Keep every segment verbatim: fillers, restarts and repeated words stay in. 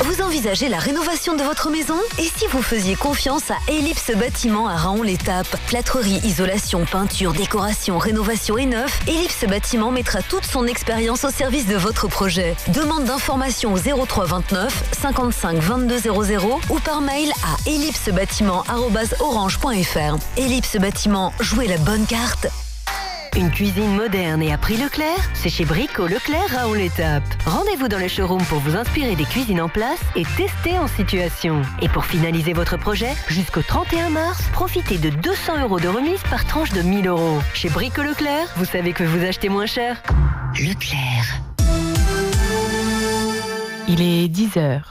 Vous envisagez la rénovation de votre maison? Et si vous faisiez confiance à Ellipse Bâtiment à Raon-l'Étape? Plâtrerie, isolation, peinture, décoration, rénovation et neuf, Ellipse Bâtiment mettra toute son expérience au service de votre projet. Demande d'information au zéro trois vingt-neuf cinquante-cinq vingt-deux zéro zéro ou par mail à ellipsebâtiment arobase orange point f r. Ellipse Bâtiment, jouez la bonne carte. Une cuisine moderne et à prix Leclerc, c'est chez Brico Leclerc Raon-l'Étape. Rendez-vous dans le showroom pour vous inspirer des cuisines en place et tester en situation. Et pour finaliser votre projet, jusqu'au trente et un mars, profitez de deux cents euros de remise par tranche de mille euros. Chez Brico Leclerc, vous savez que vous achetez moins cher. Leclerc. Il est dix heures.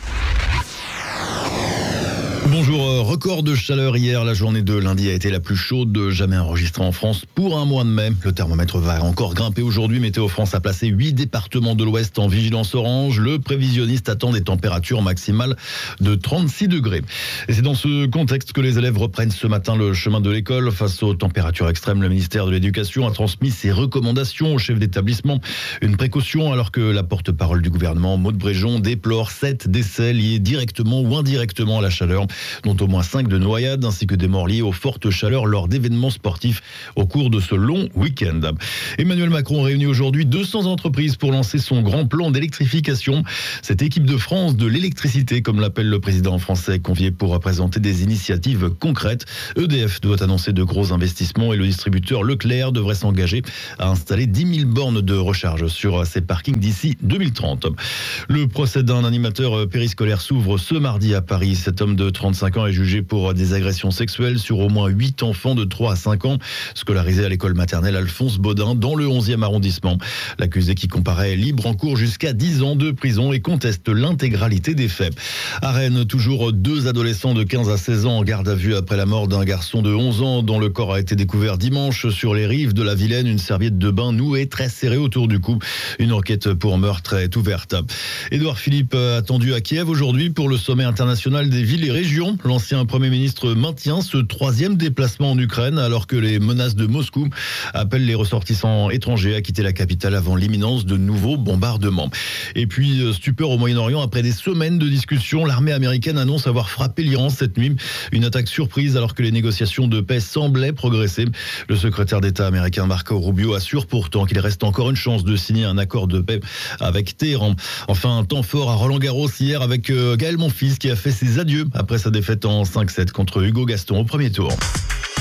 Bonjour, record de chaleur hier, la journée de lundi a été la plus chaude jamais enregistrée en France pour un mois de mai. Le thermomètre va encore grimper aujourd'hui. Météo France a placé huit départements de l'Ouest en vigilance orange. Le prévisionniste attend des températures maximales de trente-six degrés. Et c'est dans ce contexte que les élèves reprennent ce matin le chemin de l'école. Face aux températures extrêmes, le ministère de l'Éducation a transmis ses recommandations au chef d'établissement. Une précaution alors que la porte-parole du gouvernement, Maud Bréjon, déplore sept décès liés directement ou indirectement à la chaleur, dont au moins cinq de noyades, ainsi que des morts liés aux fortes chaleurs lors d'événements sportifs au cours de ce long week-end. Emmanuel Macron réunit aujourd'hui deux cents entreprises pour lancer son grand plan d'électrification. Cette équipe de France de l'électricité, comme l'appelle le président français, convié pour présenter des initiatives concrètes. E D F doit annoncer de gros investissements et le distributeur Leclerc devrait s'engager à installer dix mille bornes de recharge sur ses parkings d'ici deux mille trente. Le procès d'un animateur périscolaire s'ouvre ce mardi à Paris. Cet homme de trente-cinq ans est jugé pour des agressions sexuelles sur au moins huit enfants de trois à cinq ans, scolarisés à l'école maternelle Alphonse Baudin dans le onzième arrondissement. L'accusé, qui comparaît libre, encourt jusqu'à dix ans de prison et conteste l'intégralité des faits. À Rennes, toujours deux adolescents de quinze à seize ans en garde à vue après la mort d'un garçon de onze ans dont le corps a été découvert dimanche sur les rives de la Vilaine. Une serviette de bain nouée très serrée autour du cou. Une enquête pour meurtre est ouverte. Édouard Philippe attendu à Kiev aujourd'hui pour le sommet international des villes et régions. L'ancien Premier ministre maintient ce troisième déplacement en Ukraine alors que les menaces de Moscou appellent les ressortissants étrangers à quitter la capitale avant l'imminence de nouveaux bombardements. Et puis, stupeur au Moyen-Orient, après des semaines de discussions, l'armée américaine annonce avoir frappé l'Iran cette nuit. Une attaque surprise alors que les négociations de paix semblaient progresser. Le secrétaire d'État américain Marco Rubio assure pourtant qu'il reste encore une chance de signer un accord de paix avec Téhéran. Enfin, un temps fort à Roland-Garros hier avec Gaël Monfils qui a fait ses adieux après sa défaite en cinq sept contre Hugo Gaston au premier tour.